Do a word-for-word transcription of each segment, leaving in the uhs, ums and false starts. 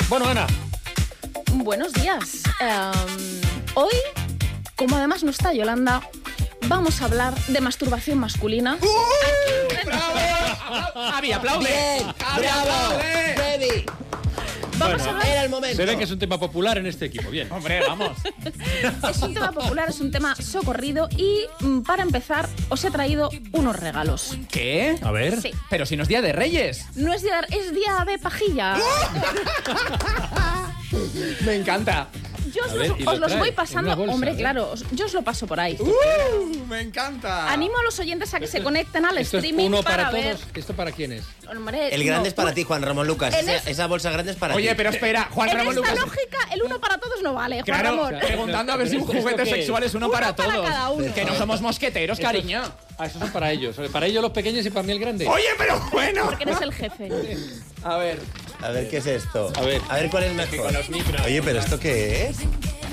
Bueno, Ana. Buenos días. Um, hoy, como además no está Yolanda, vamos a hablar de masturbación masculina. ¡Uh! ¡Bravo! ¡Avi, aplaude! ¡Bien! ¡Bravo! ¡Ready! Vamos Bueno, a hablar... Era el momento. Se ve que es un tema popular en este equipo. Bien. Hombre, vamos. Es un tema popular, es un tema socorrido y mm, para empezar os he traído unos regalos. ¿Qué? A ver. Sí. Pero si no es Día de Reyes. No es día, es día de pajilla. Me encanta. Yo os, A ver, los, y os lo los trae voy en pasando. una bolsa, Hombre, ¿eh? claro, os- yo os lo paso por ahí. ¡Uh! Me encanta. Animo a los oyentes a que se conecten al Esto es streaming uno para, para, ver. todos. ¿Esto para quién es? Hombre, El grande no, es para un- ti, Juan Ramón Lucas. En Esa, es- esa bolsa grande es para ti. Oye, pero espera, Juan En Ramón esta Lucas. lógica, el uno para todos no vale, Juan Claro, Ramón. preguntando a ver si un ¿Pero esto juguete qué es? sexual es uno, Uno para para todos. cada uno. Que no somos mosqueteros, cariño. Ah, esos son para ellos. Para ellos los pequeños y para mí el grande. Oye, pero bueno. Porque eres el jefe. A ver. A ver, ¿qué es esto? A ver. A ver cuál es mejor. con los micros. Oye, ¿pero esto qué es?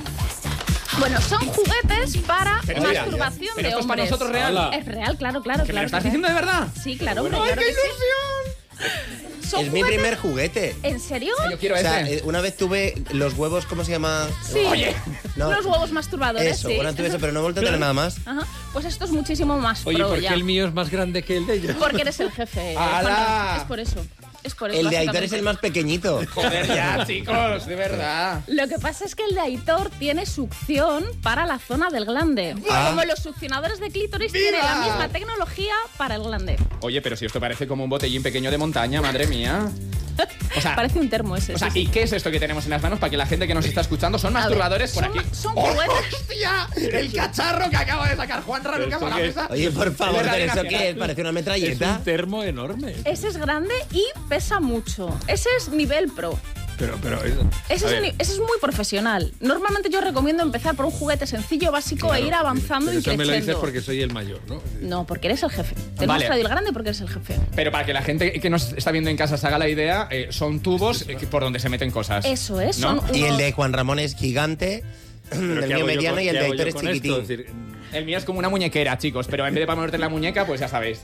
Bueno, son juguetes para Pero mira, masturbación pero de esto es para hombres. nosotros real. Hola. Es real, claro, claro, ¿Que me claro. lo estás que diciendo de real. verdad? Sí, claro, hombre, ¡Ay, claro qué que sí. ilusión! Son Es mi juguetes- primer juguete. ¿En serio? Yo quiero O sea, ese. eh, una vez tuve los huevos, ¿cómo se llama? Sí. Oye. No. Unos huevos masturbadores, Eso, sí. una vez tuve eso, pero no he vuelto a tener nada más. Ajá. Pues esto es muchísimo más Oye, pro ¿por qué ya. el mío es más grande que el de ellos? Porque eres el jefe. ¡Hala! Juanra. Es por eso. Es por eso. El de Aitor es básicamente. el más pequeñito. Joder, ya, chicos, de verdad. Lo que pasa es que el de Aitor tiene succión para la zona del glande. Ah. Como los succionadores de clítoris ¡Viva! tienen la misma tecnología para el glande. Oye, pero si esto parece como un botellín pequeño de montaña, madre mía. O sea, Parece un termo ese. o sea, sí, ¿y sí. qué es esto que tenemos en las manos para que la gente que nos está escuchando son A ver, masturbadores por son- aquí? son ¡Oh, juguetes. ¡Hostia! El cacharro que acaba de sacar Juan ¿Pero Raluca esto para la qué es? mesa. Oye, por favor, De la ¿pero eso nacional. qué es? Parece una Es metralleta. un termo enorme. Ese es grande y pesa mucho. Ese es nivel pro. Pero, pero... Ese a es, ver, ni- ese es muy profesional. Normalmente yo recomiendo empezar por un juguete sencillo, básico claro, e ir avanzando pero y eso me lo dices creciendo. porque soy el mayor, ¿no? No, porque eres el jefe. Te Vale. hemos traído el grande porque eres el jefe. Pero para que la gente que nos está viendo en casa se haga la idea, eh, son tubos eh, que- por donde se meten cosas. Eso es. ¿No? Son Y el unos- de Juan Ramón es gigante, ¿Pero el qué mío hago yo mediano con- y el qué de hago Aitor yo es con esto? chiquitín. Es decir, El mío es como una muñequera, chicos, pero en vez de para ponerte la muñeca, pues ya sabéis.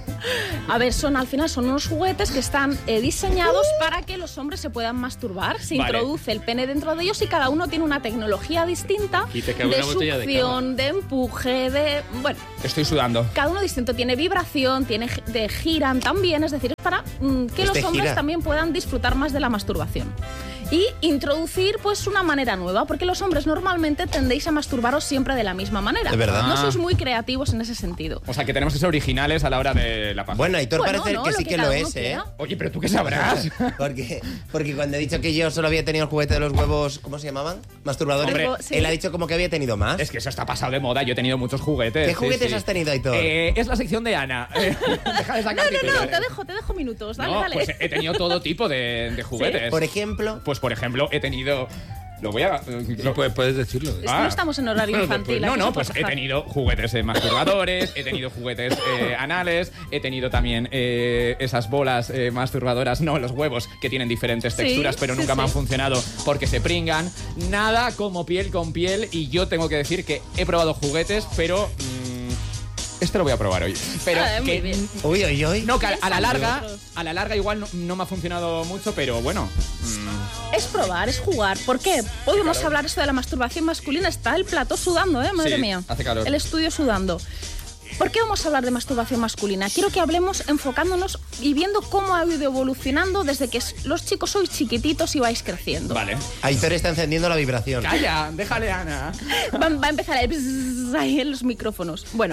A ver, son al final son unos juguetes que están eh, diseñados para que los hombres se puedan masturbar. Se Vale. introduce el pene dentro de ellos y cada uno tiene una tecnología distinta Y te cabe de una botella de succión, de, empuje, de... Bueno, Estoy sudando. cada uno distinto. Tiene vibración, tiene gi- de giran también. Es decir, es para mm, que Este los hombres gira. también puedan disfrutar más de la masturbación. Y introducir pues una manera nueva, porque los hombres normalmente tendéis a masturbaros siempre de la misma manera. De verdad. No Ah. sois muy creativos en ese sentido. O sea, que tenemos que ser originales a la hora de la paja. Bueno, Aitor Bueno, parece no, que lo sí que que cada lo uno es, ¿eh? quiera. Oye, pero tú qué sabrás. Porque, porque cuando he dicho que yo solo había tenido el juguete de los huevos, ¿cómo se llamaban? Masturbadores. Hombre, sí. Él ha dicho como que había tenido más. Es que eso está pasado de moda. Yo he tenido muchos juguetes. ¿Qué sí, juguetes sí. has tenido, Aitor? Eh, es la sección de Ana. Eh, deja de sacar No, no, no, titulares. te dejo, te dejo minutos. Dale, No, dale. pues he tenido todo tipo de, de juguetes. Por ejemplo, Pues por ejemplo, he tenido. Lo voy a. sí, lo- puedes, puedes decirlo. Es que no estamos en horario Bueno, infantil, pues, no, aquí no, se puede pues he pasar. tenido juguetes eh, masturbadores, he tenido juguetes eh, anales, he tenido también eh, esas bolas eh, masturbadoras, no, los huevos que tienen diferentes Sí, texturas, pero sí, nunca me sí. han funcionado porque se pringan. Nada como piel con piel, y yo tengo que decir que he probado juguetes, pero. mm, este lo voy a probar hoy. Pero Ah, muy que. bien. uy, uy, uy. No, que a, a la Piensa en larga, nosotros. a la larga igual no, no me ha funcionado mucho, pero bueno. mm, Es probar, es jugar. ¿Por qué? Podemos hablar esto de la masturbación masculina. Está el plató sudando, ¿eh? Madre Sí, mía. hace calor. El estudio sudando. ¿Por qué vamos a hablar de masturbación masculina? Quiero que hablemos enfocándonos y viendo cómo ha ido evolucionando desde que los chicos sois chiquititos y vais creciendo. Vale. Aitor está encendiendo la vibración. Calla, déjale, Ana. Va, va a empezar el bzzz ahí en los micrófonos. Bueno,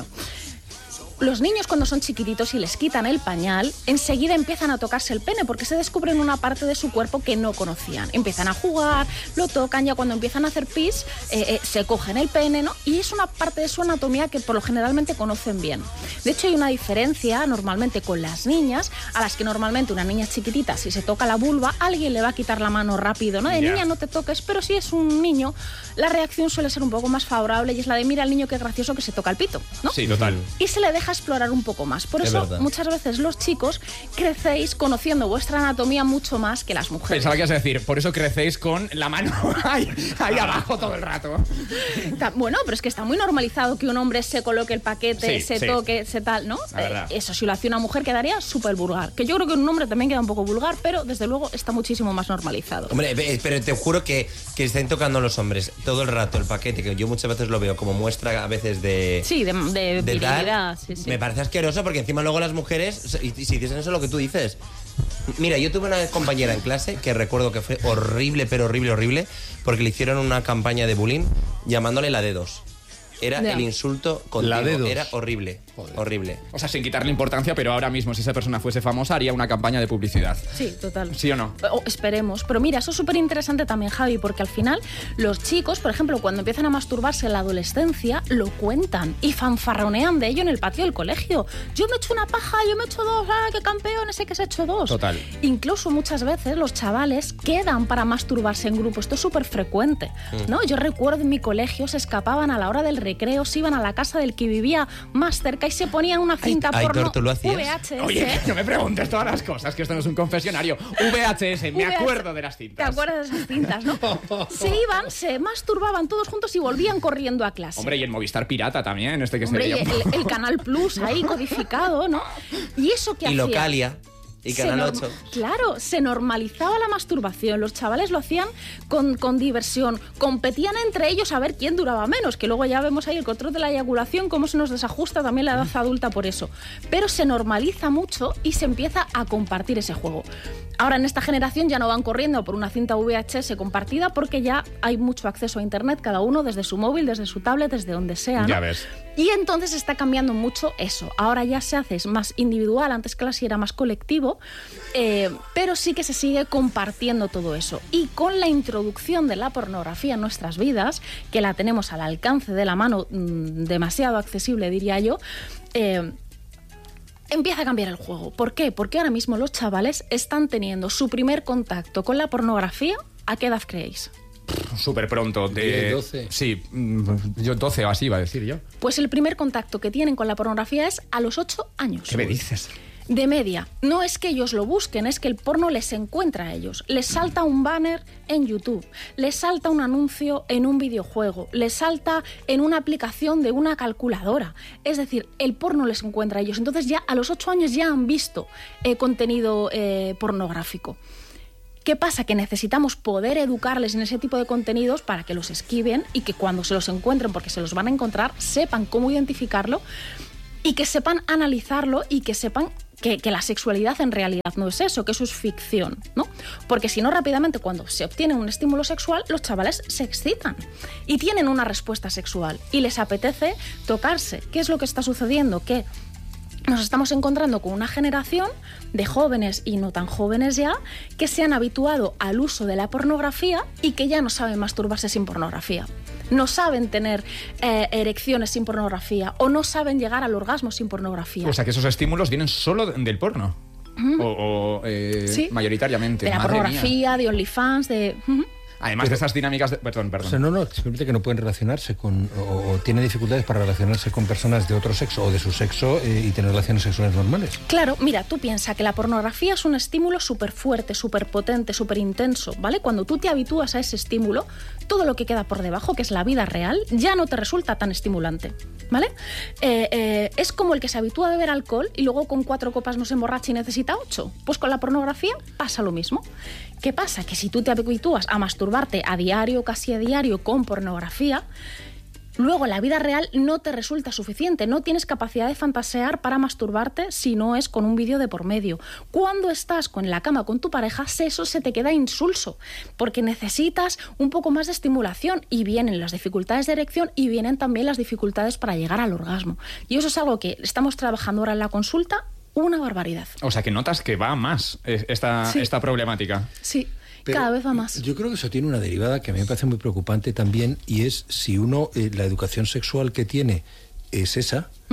los niños cuando son chiquititos y les quitan el pañal, enseguida empiezan a tocarse el pene porque se descubren una parte de su cuerpo que no conocían. Empiezan a jugar, lo tocan, ya cuando empiezan a hacer pis, eh, eh, se cogen el pene, ¿no? Y es una parte de su anatomía que por lo generalmente conocen bien. De hecho, hay una diferencia normalmente con las niñas, a las que normalmente una niña chiquitita, si se toca la vulva, alguien le va a quitar la mano rápido, ¿no? De Ya. niña no te toques, pero si es un niño, la reacción suele ser un poco más favorable y es la de mira al niño qué gracioso que se toca el pito, ¿no? Sí, total. Y se le deja deja explorar un poco más. Por Es eso verdad. muchas veces los chicos crecéis conociendo vuestra anatomía mucho más que las mujeres. Pensaba que ibas a decir, por eso crecéis con la mano ahí, ahí abajo todo el rato. Ta- Bueno, pero es que está muy normalizado que un hombre se coloque el paquete, Sí, se sí. toque, se tal, ¿no? La verdad. Eh, eso si lo hacía una mujer quedaría súper vulgar. Que yo creo que en un hombre también queda un poco vulgar, pero desde luego está muchísimo más normalizado. Hombre, ve- pero te juro que, que estén tocando los hombres todo el rato el paquete, que yo muchas veces lo veo como muestra a veces de... Sí, de, de de tal, virilidad, sí, sí. Me parece asqueroso porque encima luego las mujeres, y, y si dicen eso lo que tú dices. Mira, yo tuve una compañera en clase que recuerdo que fue horrible, pero horrible, horrible, porque le hicieron una campaña de bullying llamándole la dedos. Era Ya. el insulto continuo, La dedos. era horrible, horrible. O sea, sin quitarle importancia, pero ahora mismo, si esa persona fuese famosa, haría una campaña de publicidad. Sí, total. ¿Sí o no? O esperemos. Pero mira, eso es súper interesante también, Javi, porque al final los chicos, por ejemplo, cuando empiezan a masturbarse en la adolescencia, lo cuentan y fanfarronean de ello en el patio del colegio. Yo me he hecho una paja, yo me he hecho dos, ¡ah, qué campeón ese que se ha hecho dos! Total. Incluso muchas veces los chavales quedan para masturbarse en grupo. Esto es súper frecuente, ¿no? Yo recuerdo en mi colegio se escapaban a la hora del recreo, se iban a la casa del que vivía más cerca y se ponían una cinta Aitor, porno ¿tú lo hacías? V H S. Oye, no me preguntes todas las cosas, que esto no es un confesionario. V H S, me V H S. acuerdo de las ¿Te cintas. acuerdas de esas cintas, no? Se iban, se masturbaban todos juntos y volvían corriendo a clase. Hombre, y el Movistar Pirata también, este que Hombre, y se veía. el, el Canal Plus ahí codificado, ¿no? Y eso que Y hacía... Localia, y Se Canal norm- ocho. Claro, se normalizaba la masturbación. Los chavales lo hacían con, con diversión. Competían entre ellos a ver quién duraba menos, que luego ya vemos ahí el control de la eyaculación, cómo se nos desajusta también la edad adulta por eso. Pero se normaliza mucho y se empieza a compartir ese juego. Ahora en esta generación ya no van corriendo por una cinta V H S compartida porque ya hay mucho acceso a internet, cada uno desde su móvil, desde su tablet, desde donde sea, ¿no? Ya ves. Y entonces está cambiando mucho eso. Ahora ya se hace más individual, antes casi era más colectivo, eh, pero sí que se sigue compartiendo todo eso. Y con la introducción de la pornografía en nuestras vidas, que la tenemos al alcance de la mano, mmm, demasiado accesible diría yo, eh, empieza a cambiar el juego. ¿Por qué? Porque ahora mismo los chavales están teniendo su primer contacto con la pornografía. ¿A qué edad creéis? Súper pronto. De... diez, doce. Sí, mm, yo doce o así iba a decir yo. Pues el primer contacto que tienen con la pornografía es a los ocho años. ¿Qué me dices? De media. No es que ellos lo busquen, es que el porno les encuentra a ellos. Les salta un banner en YouTube, les salta un anuncio en un videojuego, les salta en una aplicación de una calculadora. Es decir, el porno les encuentra a ellos. Entonces ya a los ocho años ya han visto eh, contenido eh, pornográfico. ¿Qué pasa? Que necesitamos poder educarles en ese tipo de contenidos para que los esquiven y que cuando se los encuentren, porque se los van a encontrar, sepan cómo identificarlo y que sepan analizarlo y que sepan que, que la sexualidad en realidad no es eso, que eso es ficción, ¿no? Porque si no, rápidamente cuando se obtiene un estímulo sexual, los chavales se excitan y tienen una respuesta sexual y les apetece tocarse. ¿Qué es lo que está sucediendo? Que nos estamos encontrando con una generación de jóvenes y no tan jóvenes ya que se han habituado al uso de la pornografía y que ya no saben masturbarse sin pornografía. No saben tener eh, erecciones sin pornografía o no saben llegar al orgasmo sin pornografía. O sea, que esos estímulos vienen solo del porno. O, o, eh, Sí. mayoritariamente. De la Madre pornografía, mía. de OnlyFans, de... Ujú. Además de esas dinámicas de... Perdón, perdón. O sea, no, no, simplemente que no pueden relacionarse con, o, o tienen dificultades para relacionarse con personas de otro sexo o de su sexo eh, y tener relaciones sexuales normales. Claro, mira, tú piensas que la pornografía es un estímulo súper fuerte, súper potente, súper intenso, ¿vale? Cuando tú te habitúas a ese estímulo, todo lo que queda por debajo, que es la vida real, ya no te resulta tan estimulante, ¿vale? Eh, eh, es como el que se habitúa a beber alcohol y luego con cuatro copas no se emborracha y necesita ocho. Pues con la pornografía pasa lo mismo. ¿Qué pasa? Que si tú te habitúas a masturbarte a diario, casi a diario, con pornografía, luego en la vida real no te resulta suficiente, no tienes capacidad de fantasear para masturbarte si no es con un vídeo de por medio. Cuando estás con la cama con tu pareja, eso se te queda insulso, porque necesitas un poco más de estimulación y vienen las dificultades de erección y vienen también las dificultades para llegar al orgasmo. Y eso es algo que estamos trabajando ahora en la consulta, una barbaridad. O sea, que notas que va más eh, esta, Sí. esta problemática. Sí, Pero cada vez va más. Yo creo que eso tiene una derivada que a mí me parece muy preocupante también, y es si uno, eh, la educación sexual que tiene es esa, Ujú.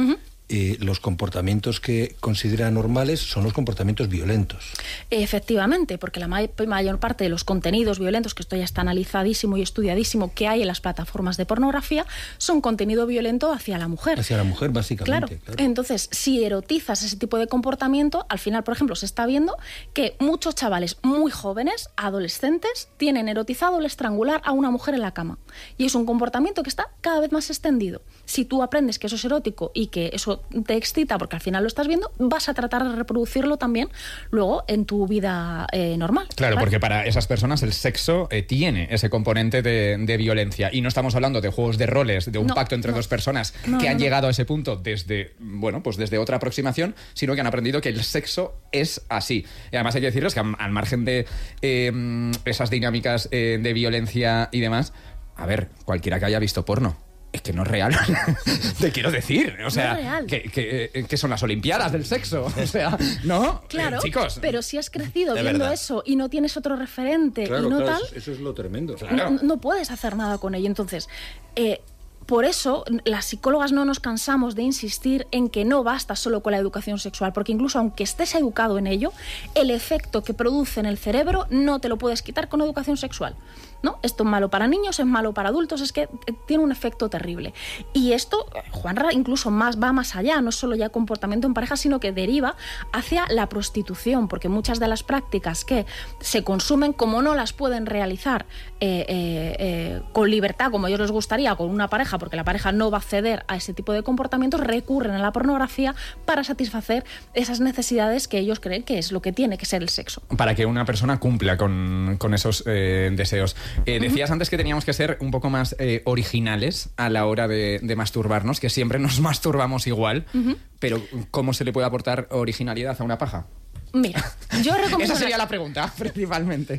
eh, los comportamientos que considera normales son los comportamientos violentos. Efectivamente, porque la may- mayor parte de los contenidos violentos, que esto ya está analizadísimo y estudiadísimo, que hay en las plataformas de pornografía, son contenido violento hacia la mujer. Hacia la mujer, básicamente. Claro. claro. Entonces, si erotizas ese tipo de comportamiento, al final, por ejemplo, se está viendo que muchos chavales muy jóvenes, adolescentes, tienen erotizado el estrangular a una mujer en la cama. Y es un comportamiento que está cada vez más extendido. Si tú aprendes que eso es erótico y que eso te excita, porque al final lo estás viendo, vas a tratar de reproducirlo también luego en tu vida eh, normal. Claro, ¿vale? porque para esas personas el sexo eh, tiene ese componente de, de violencia. Y no estamos hablando de juegos de roles, de un No, pacto entre no. dos personas No, que no, han no. llegado a ese punto desde, bueno, pues desde otra aproximación, sino que han aprendido que el sexo es así. Y además hay que decirles que al, al margen de eh, esas dinámicas eh, de violencia y demás, a ver, cualquiera que haya visto porno, es que no es real. Te quiero decir. O sea, No es real. que, que, que son las Olimpiadas del sexo. O sea, ¿no? Claro, Eh, chicos. pero si has crecido De viendo verdad. eso y no tienes otro referente Claro, y no claro, tal, eso, eso es lo tremendo. Claro. no, no puedes hacer nada con ello. Entonces, eh, por eso las psicólogas no nos cansamos de insistir en que no basta solo con la educación sexual, porque incluso aunque estés educado en ello, el efecto que produce en el cerebro no te lo puedes quitar con educación sexual. ¿No? Esto es malo para niños, es malo para adultos, es que tiene un efecto terrible. Y esto, Juanra, incluso más va más allá, no solo ya comportamiento en pareja, sino que deriva hacia la prostitución, porque muchas de las prácticas que se consumen, como no las pueden realizar eh, eh, eh, con libertad, como a ellos les gustaría, con una pareja, porque la pareja no va a ceder a ese tipo de comportamientos, recurren a la pornografía para satisfacer esas necesidades que ellos creen que es lo que tiene que ser el sexo. Para que una persona cumpla con, con esos eh, deseos. Eh, decías antes que teníamos que ser un poco más eh, originales a la hora de, de masturbarnos, que siempre nos masturbamos igual, uh-huh. pero ¿cómo se le puede aportar originalidad a una paja? Mira, yo recomiendo... Esa sería la pregunta, principalmente.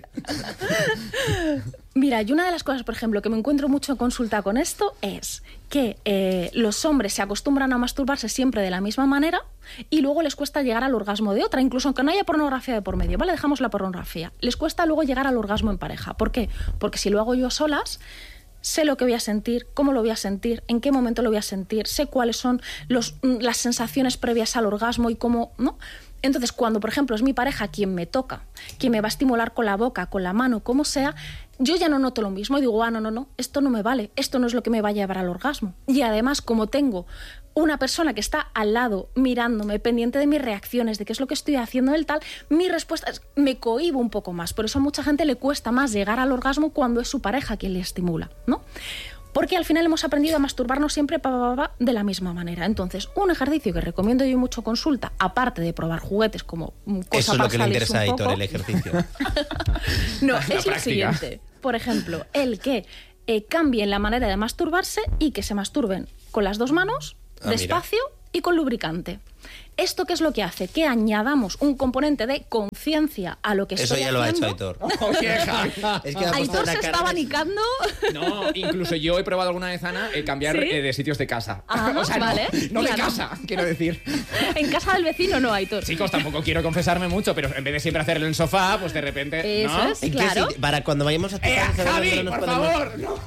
Mira, y una de las cosas, por ejemplo, que me encuentro mucho en consulta con esto es que eh, los hombres se acostumbran a masturbarse siempre de la misma manera y luego les cuesta llegar al orgasmo de otra, incluso aunque no haya pornografía de por medio, ¿vale? Dejamos la pornografía. Les cuesta luego llegar al orgasmo en pareja. ¿Por qué? Porque si lo hago yo a solas, sé lo que voy a sentir, cómo lo voy a sentir, en qué momento lo voy a sentir, sé cuáles son los, las sensaciones previas al orgasmo y cómo, ¿no? Entonces, cuando, por ejemplo, es mi pareja quien me toca, quien me va a estimular con la boca, con la mano, como sea, yo ya no noto lo mismo y digo, ah, no, no, no, esto no me vale, esto no es lo que me va a llevar al orgasmo. Y además, como tengo una persona que está al lado, mirándome, pendiente de mis reacciones, de qué es lo que estoy haciendo del tal, mi respuesta es, me cohíbo un poco más. Por eso a mucha gente le cuesta más llegar al orgasmo cuando es su pareja quien le estimula, ¿no? Porque al final hemos aprendido a masturbarnos siempre pa, pa, pa, de la misma manera. Entonces, un ejercicio que recomiendo yo mucho consulta, aparte de probar juguetes como cosa Eso es lo que le para interesa a salirse un Aitor, poco. el ejercicio. No, La es lo práctica. siguiente. Por ejemplo, el que eh, cambien la manera de masturbarse y que se masturben con las dos manos, Ah, despacio y con lubricante. ¿Esto qué es lo que hace? Que añadamos un componente de conciencia a lo que Eso estoy ya lo ha hecho haciendo. Aitor. Oye, Javi. Es que ha puesto Aitor una se cara está de- abanicando. No, incluso yo he probado alguna vez, Ana, eh, cambiar ¿Sí? eh, de sitios de casa. Ah, o sea, no- vale. no, de Claro. casa, quiero decir. En casa del vecino no, Aitor. Chicos, tampoco quiero confesarme mucho, pero en vez de siempre hacerlo en el sofá, pues de repente, Eso ¿no? es. ¿En qué Claro. sitio? Para cuando vayamos a tu ¡Eh, casa, Javi, ¿dónde nos por podemos- favor! No.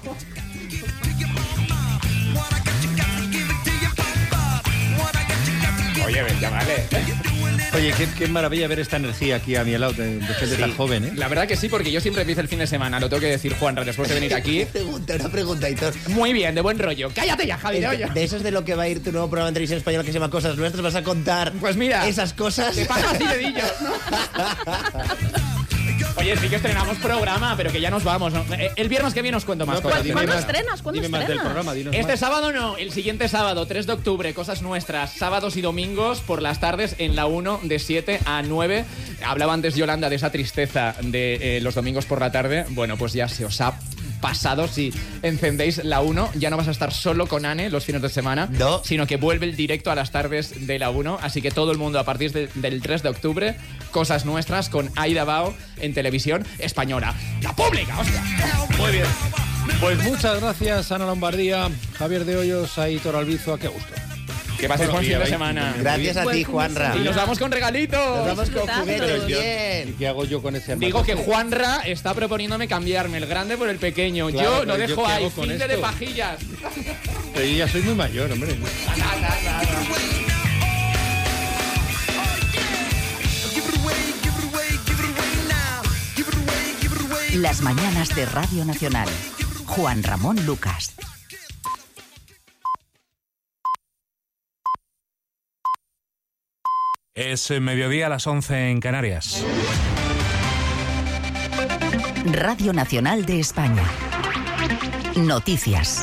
Oye, ya vale. Oye, qué, qué maravilla ver esta energía aquí a mi lado de, de gente tan joven, ¿eh? La verdad que sí, porque yo siempre empiezo el fin de semana, lo tengo que decir, Juanra, después de venir aquí. Una pregunta, una pregunta, Aitor. Muy bien, de buen rollo. ¡Cállate ya, Javi! De, oye. de eso es de lo que va a ir tu nuevo programa de televisión española que se llama Cosas Nuestras. ¿Vas a contar Pues mira, esas cosas? te pasa así dedillos, ¿no? Oye, sí que estrenamos programa, pero que ya nos vamos, ¿no? Eh, El viernes que viene os cuento más No, cosas. pero ¿Cuándo dime más- estrenas? ¿Cuándo dime más del estrenas? programa, dinos Este más. sábado no, el siguiente sábado, tres de octubre, Cosas Nuestras, sábados y domingos por las tardes en la uno de siete a nueve. Hablaba antes Yolanda de esa tristeza de eh, los domingos por la tarde. Bueno, pues ya se os ha pasado si encendéis la uno. Ya no vas a estar solo con Ane los fines de semana, No. sino que vuelve el directo a las tardes de la uno. Así que todo el mundo a partir de- del tres de octubre, Cosas Nuestras con Aida Bao en televisión española. ¡La pública, hostia! Muy bien. Pues muchas gracias, Ana Lombardía, Javier de Hoyos, Aitor Albizu, a qué gusto. Que pases Bueno, buen y fin de ahí- semana. Gracias a Buen ti, fin de Juanra. Y nos vamos con regalitos. Nos vamos con Disfrutad juguetes, todos. ¿Y bien. qué hago yo con ese Digo que amago? Juanra está proponiéndome cambiarme el grande por el pequeño. Claro, yo pero lo ¿yo dejo qué ahí, hago con fin de esto? pajillas. Pero yo ya soy muy mayor, hombre. Nada, nada, nada. Las mañanas de Radio Nacional. Juan Ramón Lucas. Es mediodía a las once en Canarias. Radio Nacional de España. Noticias.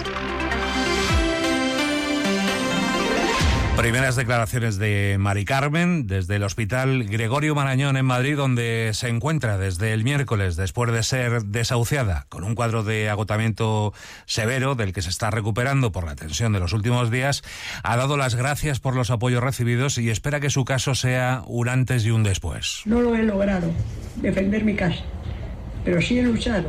Primeras declaraciones de Mari Carmen desde el Hospital Gregorio Marañón en Madrid, donde se encuentra desde el miércoles después de ser desahuciada con un cuadro de agotamiento severo del que se está recuperando por la tensión de los últimos días. Ha dado las gracias por los apoyos recibidos y espera que su caso sea un antes y un después. No lo he logrado, defender mi casa, pero sí he luchado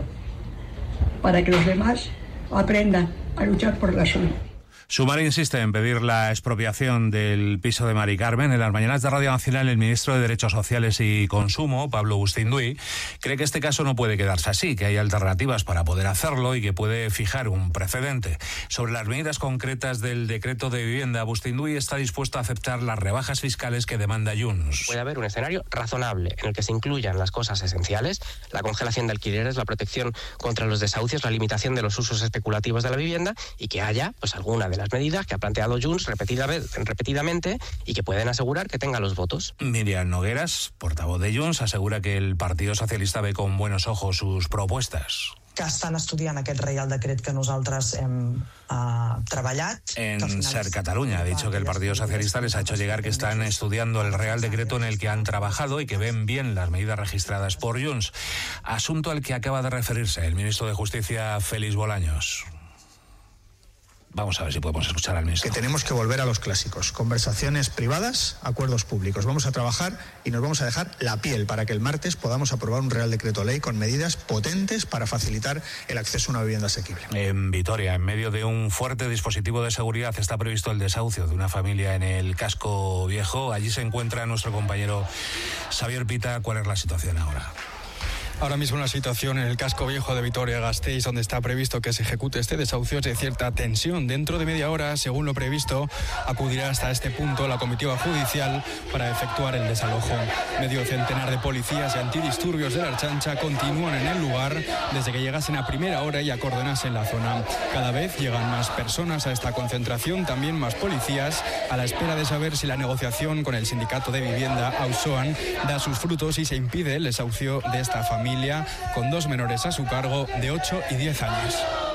para que los demás aprendan a luchar por la suya. Sumar insiste en pedir la expropiación del piso de Mari Carmen. En las mañanas de Radio Nacional, el ministro de Derechos Sociales y Consumo, Pablo Bustinduy, cree que este caso no puede quedarse así, que hay alternativas para poder hacerlo y que puede fijar un precedente. Sobre las medidas concretas del decreto de vivienda, Bustinduy está dispuesto a aceptar las rebajas fiscales que demanda Junts. Puede haber un escenario razonable en el que se incluyan las cosas esenciales, la congelación de alquileres, la protección contra los desahucios, la limitación de los usos especulativos de la vivienda, y que haya pues alguna de las medidas que ha planteado Junts repetida vez, repetidamente y que pueden asegurar que tenga los votos. Miriam Nogueras, portavoz de Junts, asegura que el Partido Socialista ve con buenos ojos sus propuestas. Que estan estudiant aquest Reial Decret que nosaltres hem uh, treballat. En Ser Catalunya ha dicho que el Partido Socialista les ha hecho llegar que están estudiando el Real Decreto en el que han trabajado y que ven bien las medidas registradas por Junts. Asunto al que acaba de referirse el ministro de Justicia, Félix Bolaños. Vamos a ver si podemos escuchar al ministro. Que tenemos que volver a los clásicos. Conversaciones privadas, acuerdos públicos. Vamos a trabajar y nos vamos a dejar la piel para que el martes podamos aprobar un Real Decreto Ley con medidas potentes para facilitar el acceso a una vivienda asequible. En Vitoria, en medio de un fuerte dispositivo de seguridad, está previsto el desahucio de una familia en el Casco Viejo. Allí se encuentra nuestro compañero Xavier Pita. ¿Cuál es la situación ahora? Ahora mismo la situación en el Casco Viejo de Vitoria-Gasteiz, donde está previsto que se ejecute este desahucio, es de cierta tensión. Dentro de media hora, según lo previsto, acudirá hasta este punto la comitiva judicial para efectuar el desalojo. Medio centenar de policías y antidisturbios de la Ertzaintza continúan en el lugar desde que llegasen a primera hora y acordonasen la zona. Cada vez llegan más personas a esta concentración, también más policías, a la espera de saber si la negociación con el sindicato de vivienda Auzoan da sus frutos y se impide el desahucio de esta familia, con dos menores a su cargo de ocho y diez años.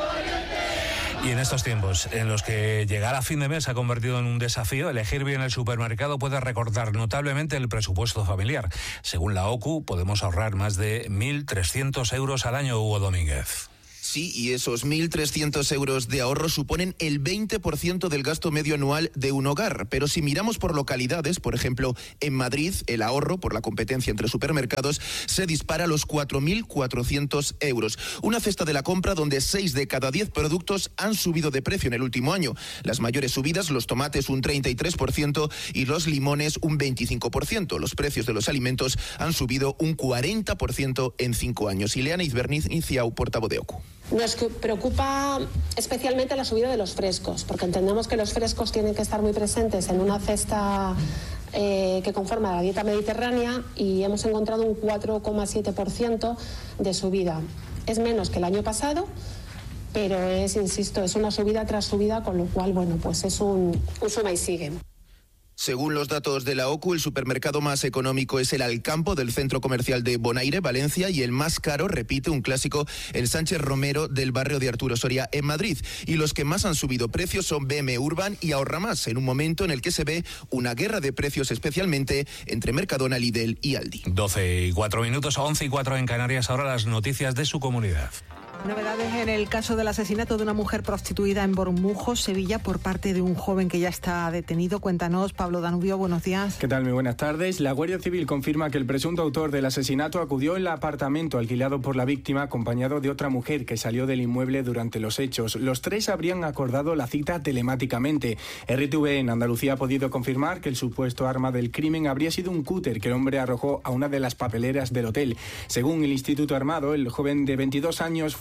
Y en estos tiempos en los que llegar a fin de mes se ha convertido en un desafío, elegir bien el supermercado puede recortar notablemente el presupuesto familiar. Según la O C U, podemos ahorrar más de mil trescientos euros al año, Hugo Domínguez. Sí, y esos mil trescientos euros de ahorro suponen el veinte por ciento del gasto medio anual de un hogar. Pero si miramos por localidades, por ejemplo, en Madrid, el ahorro por la competencia entre supermercados se dispara a los cuatro mil cuatrocientos euros. Una cesta de la compra donde seis de cada diez productos han subido de precio en el último año. Las mayores subidas, los tomates un treinta y tres por ciento y los limones un veinticinco por ciento. Los precios de los alimentos han subido un cuarenta por ciento en cinco años. Ileana Izberniz-Inciau, portavoz de O C U. Nos preocupa especialmente la subida de los frescos, porque entendemos que los frescos tienen que estar muy presentes en una cesta eh, que conforma la dieta mediterránea, y hemos encontrado un cuatro coma siete por ciento de subida. Es menos que el año pasado, pero es, insisto, es una subida tras subida, con lo cual, bueno, pues es un, un suma y sigue. Según los datos de la O C U, el supermercado más económico es el Alcampo del centro comercial de Bonaire, Valencia, y el más caro, repite, un clásico, el Sánchez Romero del barrio de Arturo Soria en Madrid. Y los que más han subido precios son B M Urban y Ahorra Más, en un momento en el que se ve una guerra de precios, especialmente entre Mercadona, Lidl y Aldi. doce y cuatro minutos, once y cuatro en Canarias. Ahora las noticias de su comunidad. Novedades en el caso del asesinato de una mujer prostituida en Bormujos, Sevilla, por parte de un joven que ya está detenido. Cuéntanos, Pablo Danubio, buenos días. ¿Qué tal? Muy buenas tardes. La Guardia Civil confirma que el presunto autor del asesinato acudió al apartamento alquilado por la víctima acompañado de otra mujer que salió del inmueble durante los hechos. Los tres habrían acordado la cita telemáticamente. R T V en Andalucía ha podido confirmar que el supuesto arma del crimen habría sido un cúter que el hombre arrojó a una de las papeleras del hotel. Según el Instituto Armado, el joven de veintidós años fue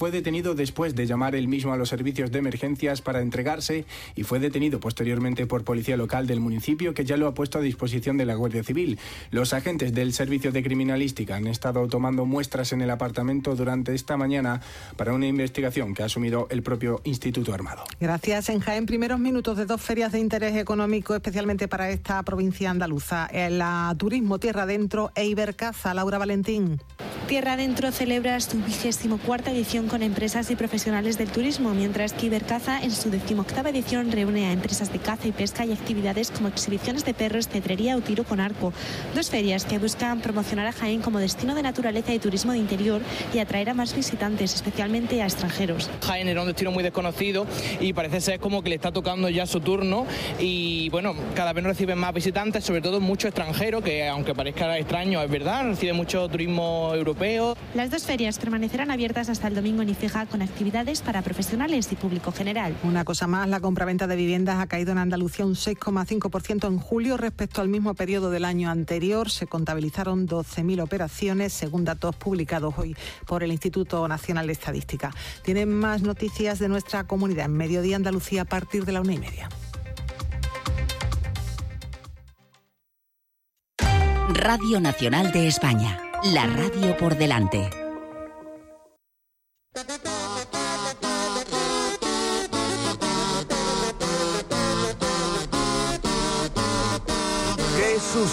fue detenido después de llamar él mismo a los servicios de emergencias para entregarse y fue detenido posteriormente por policía local del municipio, que ya lo ha puesto a disposición de la Guardia Civil. Los agentes del Servicio de Criminalística han estado tomando muestras en el apartamento durante esta mañana para una investigación que ha asumido el propio Instituto Armado. Gracias. En Jaén, primeros minutos de dos ferias de interés económico, especialmente para esta provincia andaluza. La Turismo Tierra Adentro e Ibercaza. Laura Valentín. Tierra Adentro celebra su vigésimo cuarta edición con empresas y profesionales del turismo, mientras que Ibercaza en su decimoctava edición reúne a empresas de caza y pesca y actividades como exhibiciones de perros, cetrería o tiro con arco. Dos ferias que buscan promocionar a Jaén como destino de naturaleza y turismo de interior y atraer a más visitantes, especialmente a extranjeros. Jaén era un destino muy desconocido y parece ser como que le está tocando ya su turno y bueno, cada vez nos reciben más visitantes, sobre todo mucho extranjero, que aunque parezca extraño es verdad, recibe mucho turismo europeo. Las dos ferias permanecerán abiertas hasta el domingo en Ifeja con actividades para profesionales y público general. Una cosa más, la compraventa de viviendas ha caído en Andalucía un seis coma cinco por ciento en julio respecto al mismo periodo del año anterior. Se contabilizaron doce mil operaciones, según datos publicados hoy por el Instituto Nacional de Estadística. Tienen más noticias de nuestra comunidad en Mediodía Andalucía a partir de la una y media. Radio Nacional de España, la radio por delante.